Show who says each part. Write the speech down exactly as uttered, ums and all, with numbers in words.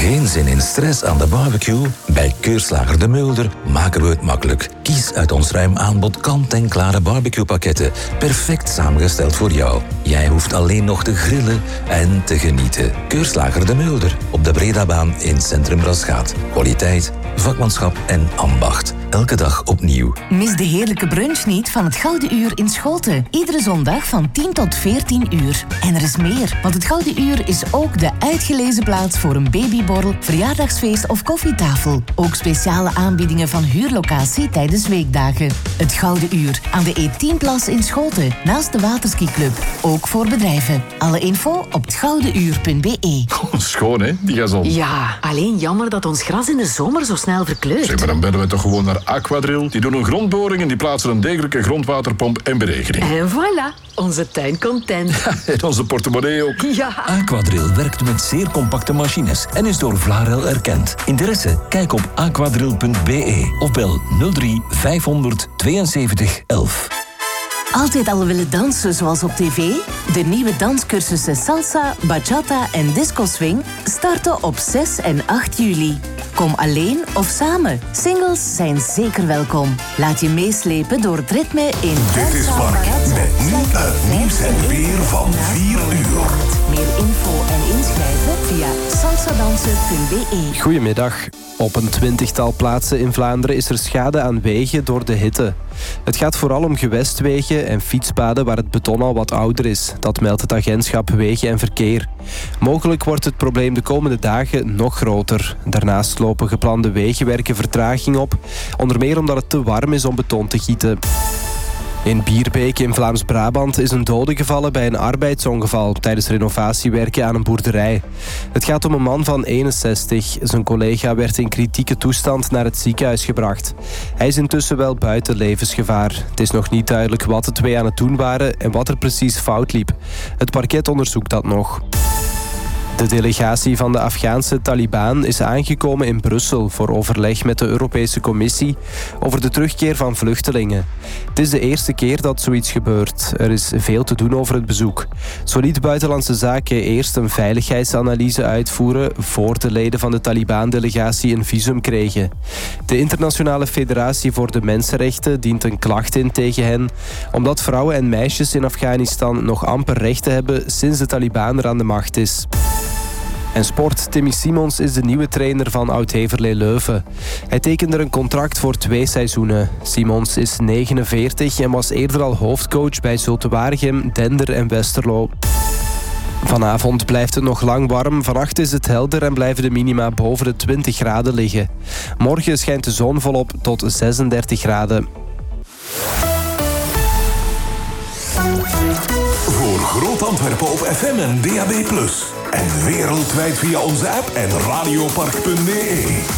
Speaker 1: Geen zin in stress aan de barbecue? Bij Keurslager de Mulder maken we het makkelijk. Kies uit ons ruim aanbod kant-en-klare barbecuepakketten. Perfect samengesteld voor jou. Jij hoeft alleen nog te grillen en te genieten. Keurslager de Mulder op de Bredabaan in Centrum Rasgaat. Kwaliteit, vakmanschap en ambacht. Elke dag opnieuw.
Speaker 2: Mis de heerlijke brunch niet van het Gouden Uur in Schoten. Iedere zondag van tien tot veertien uur. En er is meer, want het Gouden Uur is ook de uitgelezen plaats voor een babyborrel, verjaardagsfeest of koffietafel. Ook speciale aanbiedingen van huurlocatie tijdens weekdagen. Het Gouden Uur aan de E tien Plas in Schoten, naast de Waterskiclub. Ook voor bedrijven. Alle info op het gouden uur punt b e.
Speaker 3: Oh, schoon, hè, die gazon.
Speaker 4: Ja, alleen jammer dat ons gras in de zomer zo snel verkleurt.
Speaker 3: Zeg, maar dan bellen we toch gewoon naar Aquadrill. Die doen een grondboring en die plaatsen een degelijke grondwaterpomp en berekening.
Speaker 4: En voilà, onze tuin content.
Speaker 3: En onze portemonnee ook.
Speaker 4: Ja.
Speaker 5: Aquadrill werkt met zeer compacte machines en is door Vlarel erkend. Interesse? Kijk op aquadrill punt b e of bel nul drie vijfhonderd tweeënzeventig elf.
Speaker 2: Altijd al willen dansen zoals op tv? De nieuwe danscursussen Salsa, Bachata en Disco Swing starten op zes en acht juli. Kom alleen of samen. Singles zijn zeker welkom. Laat je meeslepen door het ritme in...
Speaker 6: Dit is Mark met nu het nieuws en weer van vier uur.
Speaker 2: Meer info en inschrijven via salsadansen punt b e.
Speaker 7: Goedemiddag. Op een twintigtal plaatsen in Vlaanderen is er schade aan wegen door de hitte. Het gaat vooral om gewestwegen en fietspaden waar het beton al wat ouder is. Dat meldt het agentschap Wegen en Verkeer. Mogelijk wordt het probleem de komende dagen nog groter. Daarnaast lopen geplande wegenwerken vertraging op. Onder meer omdat het te warm is om beton te gieten. In Bierbeek in Vlaams-Brabant is een dode gevallen bij een arbeidsongeval tijdens renovatiewerken aan een boerderij. Het gaat om een man van eenenzestig. Zijn collega werd in kritieke toestand naar het ziekenhuis gebracht. Hij is intussen wel buiten levensgevaar. Het is nog niet duidelijk wat de twee aan het doen waren en wat er precies fout liep. Het parket onderzoekt dat nog. De delegatie van de Afghaanse Taliban is aangekomen in Brussel voor overleg met de Europese Commissie over de terugkeer van vluchtelingen. Het is de eerste keer dat zoiets gebeurt. Er is veel te doen over het bezoek. Zo liet Buitenlandse Zaken eerst een veiligheidsanalyse uitvoeren voor de leden van de Taliban-delegatie een visum kregen. De Internationale Federatie voor de Mensenrechten dient een klacht in tegen hen, omdat vrouwen en meisjes in Afghanistan nog amper rechten hebben sinds de Taliban er aan de macht is. En sport. Timmy Simons is de nieuwe trainer van Oud-Heverlee Leuven. Hij tekende een contract voor twee seizoenen. Simons is negenenveertig en was eerder al hoofdcoach bij Zulte Waregem, Dender en Westerlo. Vanavond blijft het nog lang warm. Vannacht is het helder en blijven de minima boven de twintig graden liggen. Morgen schijnt de zon volop tot zesendertig graden.
Speaker 6: Voor Groot Antwerpen op F M en D A B plus. En wereldwijd via onze app en radiopark punt b e.